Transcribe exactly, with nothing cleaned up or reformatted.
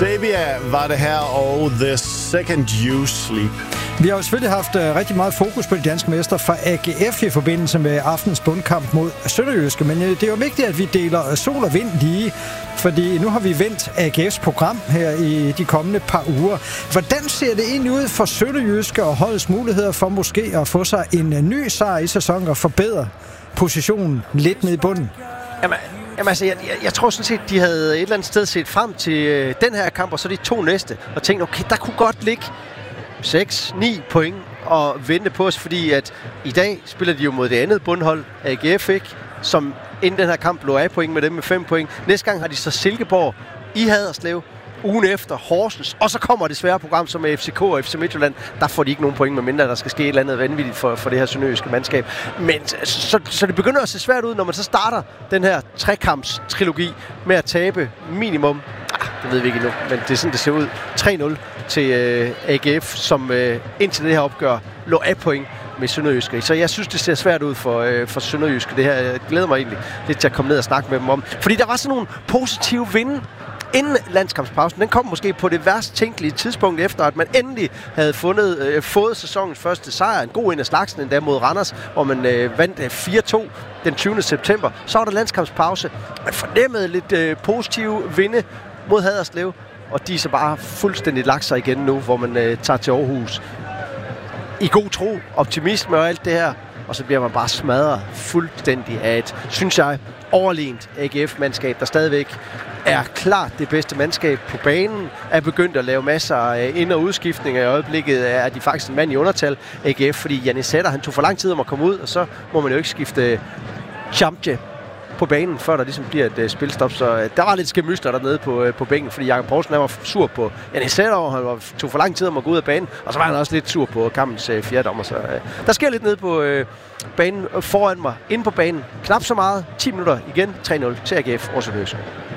Sabia var det her, og The Second You Sleep. Vi har jo selvfølgelig haft uh, rigtig meget fokus på de danske mestre fra A G F i forbindelse med aftens bundkamp mod Sønderjyske, men uh, det er jo vigtigt, at vi deler uh, sol og vind lige, fordi nu har vi vendt A G F's program her i de kommende par uger. Hvordan ser det egentlig ud for Sønderjyske og holdets muligheder for måske at få sig en uh, ny sejr i sæsonen og forbedre positionen lidt ned i bunden? Jamen, jamen altså, jeg, jeg, jeg tror sådan set, de havde et eller andet sted set frem til øh, den her kamp, og så de to næste, og tænkte, okay, der kunne godt ligge seks ni point og vente på os, fordi at i dag spiller de jo mod det andet bundhold, A G F, ikke? Som inden den her kamp lå af point med dem med fem point. Næste gang har de så Silkeborg i Haderslev, ugen efter Horsens, og så kommer det svære program som med F C K og F C Midtjylland. Der får de ikke nogen point, medmindre der skal ske et eller andet vanvittigt for, for det her sønderjyske mandskab. Men så, så det begynder at se svært ud, når man så starter den her trekamps-trilogi med at tabe minimum, ah, det ved vi ikke endnu, men det er sådan, det ser ud, tre nul til øh, A G F, som øh, indtil det her opgør lå af point med Sønderjyske. Så jeg synes, det ser svært ud for, øh, for Sønderjyske. Det her jeg glæder mig egentlig lidt til at komme ned og snakke med dem om. Fordi der var sådan nogle positive vinde inden landskampspausen. Den kom måske på det værst tænkelige tidspunkt, efter at man endelig havde fundet, øh, fået sæsonens første sejr. En god en af slagsen endda mod Randers, hvor man øh, vandt øh, fire to den tyvende september. Så var der landskampspause. Man fornemmede lidt øh, positive vinde mod Haderslev, og de er så bare fuldstændig lagt sig igen nu, hvor man øh, tager til Aarhus i god tro, optimisme og alt det her, og så bliver man bare smadret fuldstændig af et, synes jeg, overlegent A G F-mandskab, der stadigvæk er klart det bedste mandskab på banen, er begyndt at lave masser af ind- og udskiftninger. I øjeblikket er de faktisk en mand i undertal, A G F, fordi Jannis Sætter, han tog for lang tid om at komme ud, og så må man jo ikke skifte Chamche på banen, før der ligesom bliver et uh, spilstop. Så uh, der var lidt skæmyster dernede på, uh, på bænken, fordi Jakob Poulsen var sur på Jannis Sætter, og han var, tog for lang tid om at gå ud af banen, og så var han også lidt sur på kampens uh, fjerde dommer. Så uh, der sker lidt nede på uh, banen uh, foran mig, inde på banen. Knap så meget. ti minutter igen. tre nul til A G F og Sønderjyske.